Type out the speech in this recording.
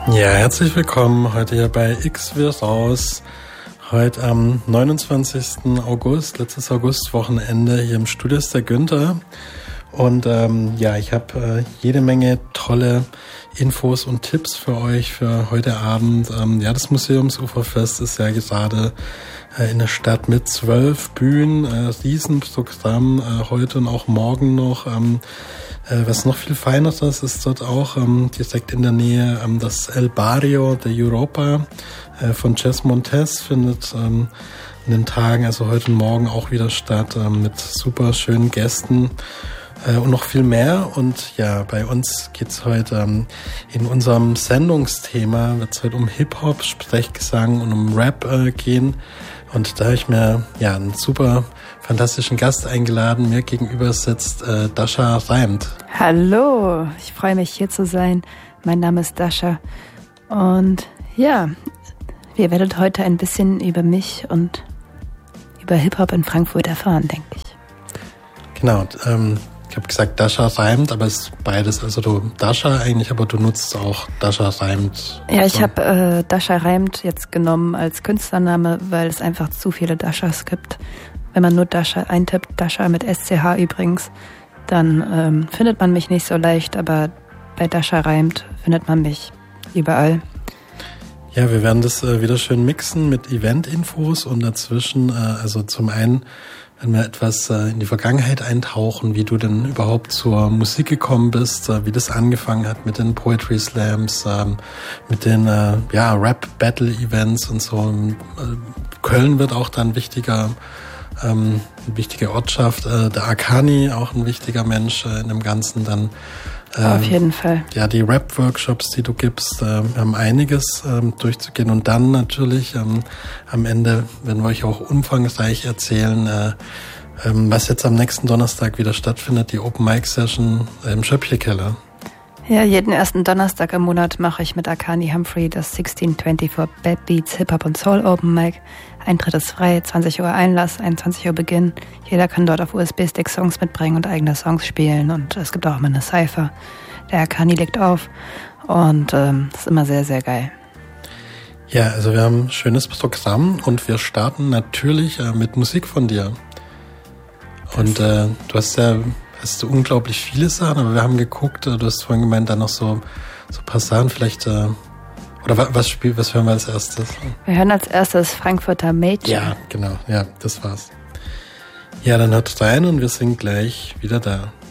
Ja, herzlich willkommen heute hier bei X wird raus. Heute am 29. August, letztes Augustwochenende hier im Studio ist der Günther. Und ich habe jede Menge tolle Infos und Tipps für euch für heute Abend. Das Museumsuferfest ist ja gerade in der Stadt mit 12 Bühnen, Riesenprogramm heute und auch morgen noch. Was noch viel Feineres ist dort auch direkt in der Nähe das El Barrio de Europa von Jazz Montes findet in den Tagen, also heute und morgen auch wieder statt mit super schönen Gästen und noch viel mehr. Und ja, bei uns geht's heute in unserem Sendungsthema, wird es heute um Hip-Hop, Sprechgesang und um Rap gehen. Und da habe ich mir einen super fantastischen Gast eingeladen. Mir gegenüber sitzt Dasha Reimt. Hallo, ich freue mich hier zu sein. Mein Name ist Dasha. Und ja, ihr werdet heute ein bisschen über mich und über Hip-Hop in Frankfurt erfahren, denke ich. Genau, ich habe gesagt Dasha Reimt, aber es ist beides. Also du Dasha eigentlich, aber du nutzt auch Dasha Reimt. Ja, ich habe Dasha Reimt jetzt genommen als Künstlername, weil es einfach zu viele Dashas gibt. Wenn man nur Dasha eintippt, Dasha mit SCH übrigens, dann findet man mich nicht so leicht, aber bei Dasha Reimt findet man mich überall. Ja, wir werden das wieder schön mixen mit Event-Infos und dazwischen, also zum einen, wenn wir etwas in die Vergangenheit eintauchen, wie du denn überhaupt zur Musik gekommen bist, wie das angefangen hat mit den Poetry Slams, mit den Rap-Battle-Events und so. Köln wird auch dann eine wichtige Ortschaft, der Akani, auch ein wichtiger Mensch in dem Ganzen dann. Auf jeden Fall. Ja, die Rap-Workshops, die du gibst, wir haben einiges durchzugehen. Und dann natürlich am Ende werden wir euch auch umfangreich erzählen, was jetzt am nächsten Donnerstag wieder stattfindet, die Open-Mic-Session im Schöppche-Keller. Ja, jeden ersten Donnerstag im Monat mache ich mit Akani Humphrey das 1624 Bad Beats Hip-Hop und Soul Open Mic. Eintritt ist frei, 20 Uhr Einlass, 21 Uhr Beginn. Jeder kann dort auf USB-Stick Songs mitbringen und eigene Songs spielen. Und es gibt auch mal eine Cypher. Der Akani legt auf und das ist immer sehr, sehr geil. Ja, also wir haben ein schönes Programm und wir starten natürlich mit Musik von dir. Und du hast unglaublich viele Sachen, aber wir haben geguckt, du hast vorhin gemeint, dann noch so ein paar Sachen, vielleicht, oder was hören wir als erstes? Wir hören als erstes Frankfurter Mädchen. Ja, genau, ja, das war's. Ja, dann hört rein und wir sind gleich wieder da.